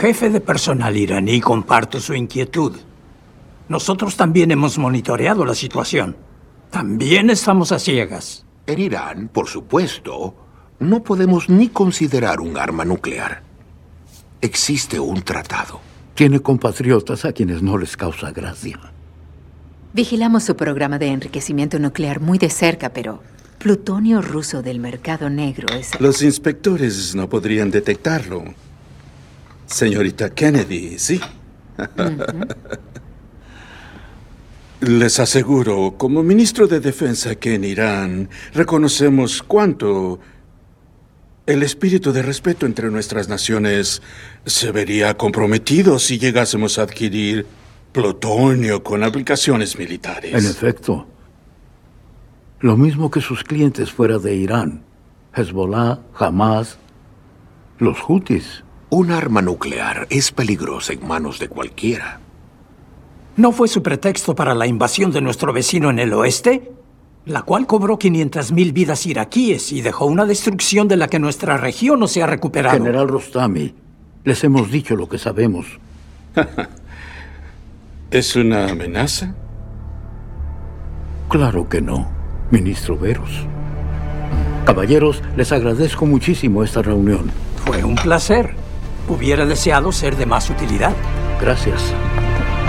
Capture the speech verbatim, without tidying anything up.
jefe de personal iraní, comparto su inquietud. Nosotros también hemos monitoreado la situación. También estamos a ciegas. En Irán, por supuesto, no podemos ni considerar un arma nuclear. Existe un tratado. Tiene compatriotas a quienes no les causa gracia. Vigilamos su programa de enriquecimiento nuclear muy de cerca, pero plutonio ruso del mercado negro es... Los inspectores no podrían detectarlo. Señorita Kennedy, ¿sí? Uh-huh. Les aseguro, como ministro de Defensa, que en Irán reconocemos cuánto el espíritu de respeto entre nuestras naciones se vería comprometido si llegásemos a adquirir plutonio con aplicaciones militares. En efecto. Lo mismo que sus clientes fuera de Irán. Hezbollah, Hamas, los Houthis. Un arma nuclear es peligrosa en manos de cualquiera. ¿No fue su pretexto para la invasión de nuestro vecino en el oeste? La cual cobró quinientas mil vidas iraquíes y dejó una destrucción de la que nuestra región no se ha recuperado. General Rostami, les hemos dicho lo que sabemos. ¿Es una amenaza? Claro que no, ministro Veros. Caballeros, les agradezco muchísimo esta reunión. Fue un placer. Hubiera deseado ser de más utilidad. Gracias.